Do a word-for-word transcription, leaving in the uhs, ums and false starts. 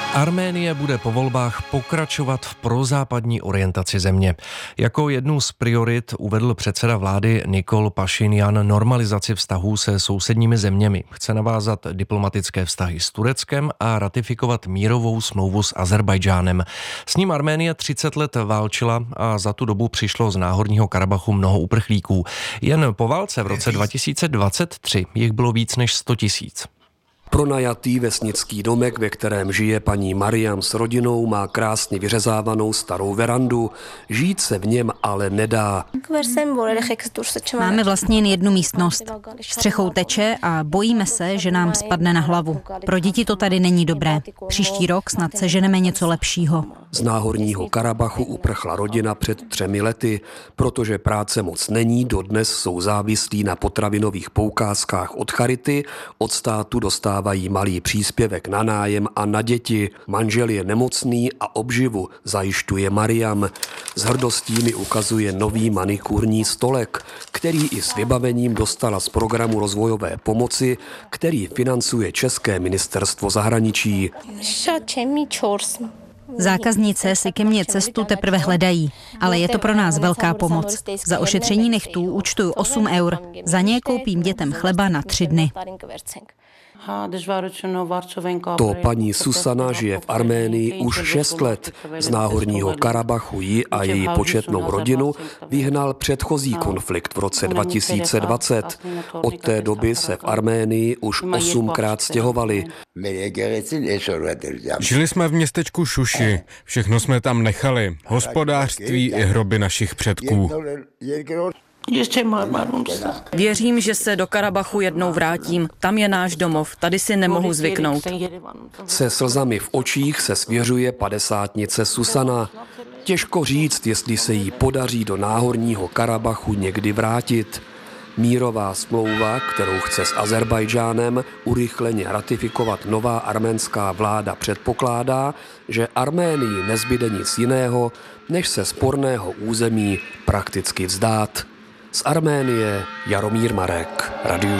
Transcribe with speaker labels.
Speaker 1: Arménie bude po volbách pokračovat v prozápadní orientaci země. Jako jednu z priorit uvedl předseda vlády Nikol Pašinjan normalizaci vztahů se sousedními zeměmi. Chce navázat diplomatické vztahy s Tureckem a ratifikovat mírovou smlouvu s Azerbajdžánem. S ním Arménie třicet let válčila a za tu dobu přišlo z Náhorního Karabachu mnoho uprchlíků. Jen po válce v roce dva tisíce dvacet tři jich bylo víc než sto tisíc.
Speaker 2: Pronajatý vesnický domek, ve kterém žije paní Mariam s rodinou, má krásně vyřezávanou starou verandu. Žít se v něm ale nedá.
Speaker 3: Máme vlastně jen jednu místnost. Střechou teče a bojíme se, že nám spadne na hlavu. Pro děti to tady není dobré. Příští rok snad seženeme něco lepšího.
Speaker 2: Z Náhorního Karabachu uprchla rodina před třemi lety, protože práce moc není, dodnes jsou závislí na potravinových poukázkách od charity, od státu dostávají malý příspěvek na nájem a na děti. Manžel je nemocný a obživu zajišťuje Mariam. S hrdostí mi ukazuje nový manikurní stolek, který i s vybavením dostala z programu rozvojové pomoci, který financuje České ministerstvo zahraničí.
Speaker 3: Zákaznice si ke mně cestu teprve hledají, ale je to pro nás velká pomoc. Za ošetření nechtů účtuju osm eur. Za ně koupím dětem chleba na tři dny.
Speaker 2: To paní Susana žije v Arménii už šest let. Z Náhorního Karabachu ji a její početnou rodinu vyhnal předchozí konflikt v roce dva tisíce dvacet. Od té doby se v Arménii už osmkrát stěhovali.
Speaker 4: Žili jsme v městečku Šuši, všechno jsme tam nechali, hospodářství i hroby našich předků.
Speaker 5: Věřím, že se do Karabachu jednou vrátím. Tam je náš domov, tady si nemohu zvyknout.
Speaker 2: Se slzami v očích se svěřuje padesátnice Susana. Těžko říct, jestli se jí podaří do Náhorního Karabachu někdy vrátit. Mírová smlouva, kterou chce s Azerbajdžánem urychleně ratifikovat nová arménská vláda, předpokládá, že Arménii nezbyde nic jiného, než se sporného území prakticky vzdát. Z Arménie Jaromír Marek, Radio